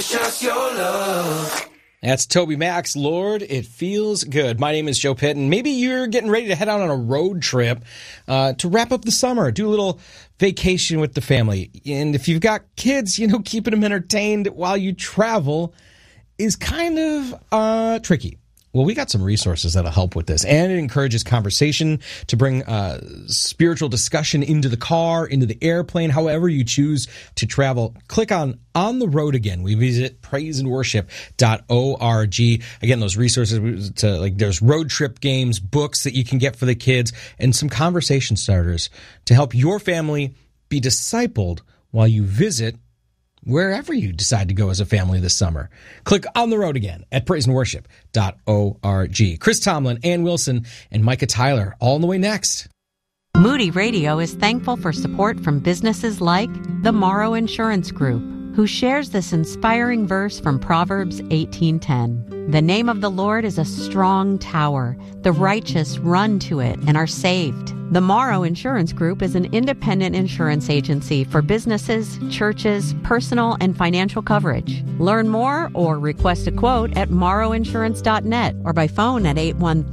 Just your love. That's Toby Max, Lord, It Feels Good. My name is Joe Pitt, and maybe you're getting ready to head out on a road trip to wrap up the summer, do a little vacation with the family. And if you've got kids, keeping them entertained while you travel is kind of tricky. Well, we got some resources that'll help with this, and it encourages conversation to bring spiritual discussion into the car, into the airplane, however you choose to travel. Click on the Road Again. We visit praiseandworship.org. Again, those resources there's road trip games, books that you can get for the kids, and some conversation starters to help your family be discipled while you visit wherever you decide to go as a family this summer. Click On the Road Again at praiseandworship.org. Chris Tomlin, Ann Wilson, and Micah Tyler, all on the way next. Moody Radio is thankful for support from businesses like the Morrow Insurance Group, who shares this inspiring verse from Proverbs 18:10. The name of the Lord is a strong tower. The righteous run to it and are saved. The Morrow Insurance Group is an independent insurance agency for businesses, churches, personal, and financial coverage. Learn more or request a quote at morrowinsurance.net or by phone at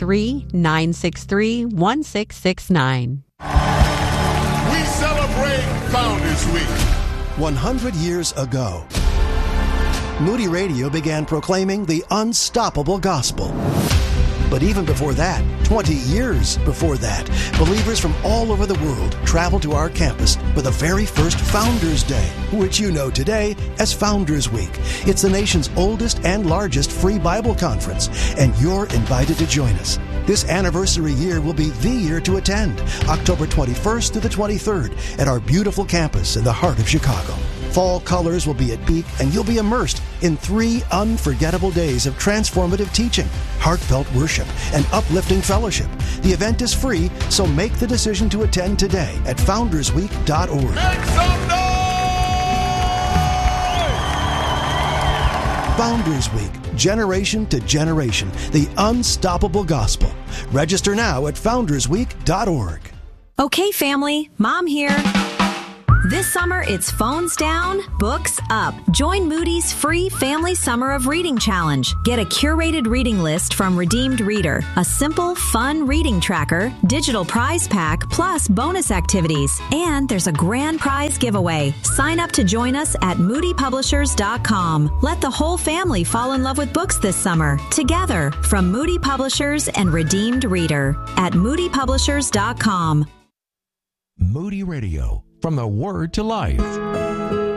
813-963-1669. We celebrate Founders Week. 100 years ago, Moody Radio began proclaiming the unstoppable gospel. But even before that, 20 years before that, believers from all over the world traveled to our campus for the very first Founders Day, which you know today as Founders Week. It's the nation's oldest and largest free Bible conference, and you're invited to join us. This anniversary year will be the year to attend, October 21st to the 23rd at our beautiful campus in the heart of Chicago. Fall colors will be at peak, and you'll be immersed in 3 unforgettable days of transformative teaching, heartfelt worship, and uplifting fellowship. The event is free, so make the decision to attend today at foundersweek.org. Make some noise! Founders Week, generation to generation, the unstoppable gospel. Register now at foundersweek.org. Okay, family, Mom here. This summer, it's phones down, books up. Join Moody's free Family Summer of Reading Challenge. Get a curated reading list from Redeemed Reader, a simple, fun reading tracker, digital prize pack, plus bonus activities. And there's a grand prize giveaway. Sign up to join us at moodypublishers.com. Let the whole family fall in love with books this summer. Together, from Moody Publishers and Redeemed Reader at moodypublishers.com. Moody Radio. From the Word to Life.